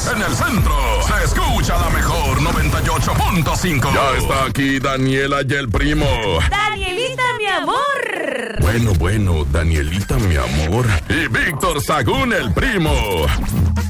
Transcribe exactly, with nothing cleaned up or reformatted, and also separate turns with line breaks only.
En el centro se escucha la mejor noventa y ocho punto cinco. Ya está aquí Daniela y el primo.
Danielita, mi amor.
Bueno, bueno, Danielita, mi amor. Y Víctor Sagún, el primo.